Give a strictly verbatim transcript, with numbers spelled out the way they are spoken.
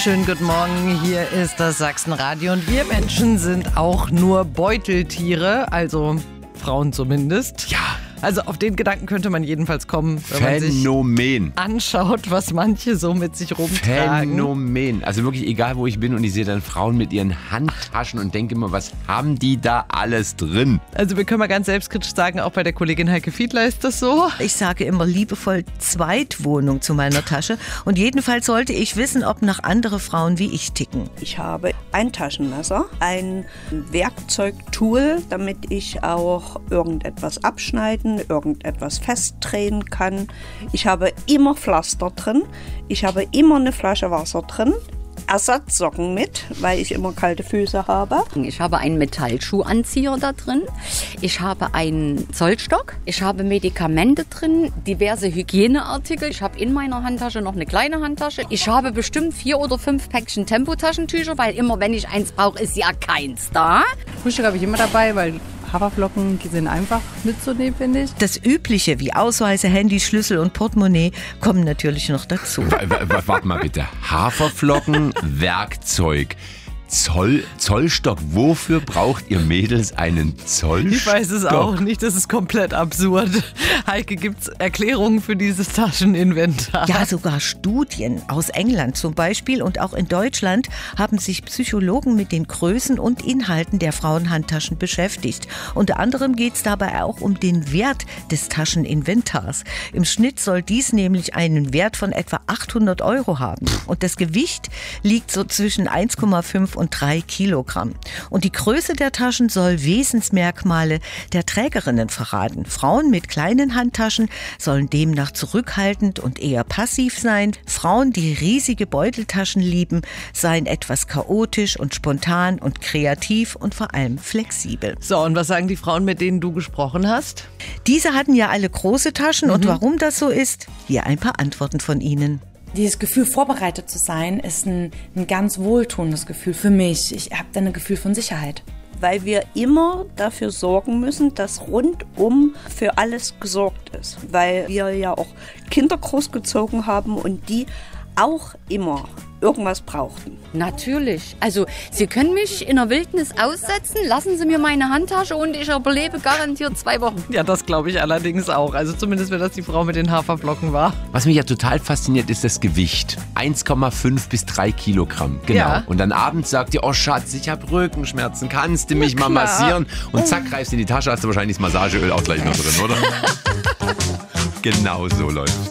wunderschönen guten Morgen. Hier ist das Sachsenradio und wir Menschen sind auch nur Beuteltiere, also Frauen zumindest. Ja. Also auf den Gedanken könnte man jedenfalls kommen, wenn Phänomen. man sich anschaut, was manche so mit sich rumtragen. Phänomen. Also wirklich egal, wo ich bin und ich sehe dann Frauen mit ihren Handtaschen und denke immer, was haben die da alles drin? Also wir können mal ganz selbstkritisch sagen, auch bei der Kollegin Heike Fiedler ist das so. Ich sage immer liebevoll Zweitwohnung zu meiner Tasche. Und jedenfalls sollte ich wissen, ob noch andere Frauen wie ich ticken. Ich habe ein Taschenmesser, ein Werkzeugtool, damit ich auch irgendetwas abschneiden, irgendetwas festdrehen kann. Ich habe immer Pflaster drin. Ich habe immer eine Flasche Wasser drin. Ersatzsocken mit, weil ich immer kalte Füße habe. Ich habe einen Metallschuhanzieher da drin. Ich habe einen Zollstock. Ich habe Medikamente drin, diverse Hygieneartikel. Ich habe in meiner Handtasche noch eine kleine Handtasche. Ich habe bestimmt vier oder fünf Päckchen Tempotaschentücher, weil immer, wenn ich eins brauche, ist ja keins da. Frühstück habe ich immer dabei, weil Haferflocken, die sind einfach mitzunehmen, finde ich. Das Übliche wie Ausweise, Handys, Schlüssel und Portemonnaie kommen natürlich noch dazu. Warte mal bitte. Haferflocken, Werkzeug. Zoll, Zollstock. Wofür braucht ihr Mädels einen Zollstock? Ich weiß es auch nicht, das ist komplett absurd. Heike, gibt es Erklärungen für dieses Tascheninventar? Ja, sogar Studien aus England zum Beispiel und auch in Deutschland haben sich Psychologen mit den Größen und Inhalten der Frauenhandtaschen beschäftigt. Unter anderem geht es dabei auch um den Wert des Tascheninventars. Im Schnitt soll dies nämlich einen Wert von etwa achthundert Euro haben. Und das Gewicht liegt so zwischen eins Komma fünf und drei Kilogramm. Und die Größe der Taschen soll Wesensmerkmale der Trägerinnen verraten. Frauen mit kleinen Handtaschen sollen demnach zurückhaltend und eher passiv sein. Frauen, die riesige Beuteltaschen lieben, seien etwas chaotisch und spontan und kreativ und vor allem flexibel. So, und was sagen die Frauen, mit denen du gesprochen hast? Diese hatten ja alle große Taschen mhm. und warum das so ist, hier ein paar Antworten von ihnen. Dieses Gefühl, vorbereitet zu sein, ist ein, ein ganz wohltuendes Gefühl für mich. Ich habe dann ein Gefühl von Sicherheit. Weil wir immer dafür sorgen müssen, dass rundum für alles gesorgt ist. Weil wir ja auch Kinder großgezogen haben und die auch immer irgendwas brauchten. Natürlich. Also, Sie können mich in der Wildnis aussetzen, lassen Sie mir meine Handtasche und ich überlebe garantiert zwei Wochen. Ja, das glaube ich allerdings auch. Also zumindest, wenn das die Frau mit den Haferflocken war. Was mich ja total fasziniert, ist das Gewicht. eins Komma fünf bis drei Kilogramm. Genau. Ja. Und dann abends sagt ihr, oh Schatz, ich habe Rückenschmerzen, kannst du mich ja, mal massieren? Und zack, greifst in die Tasche, hast du wahrscheinlich das Massageöl auch gleich noch drin, oder? Genau so läuft's.